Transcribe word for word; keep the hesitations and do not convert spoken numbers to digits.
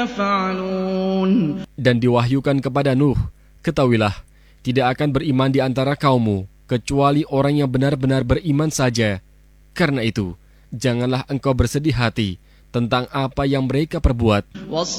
Dan diwahyukan kepada Nuh, ketahuilah, tidak akan beriman di antara kaummu, kecuali orang yang benar-benar beriman saja. Karena itu, janganlah engkau bersedih hati tentang apa yang mereka perbuat.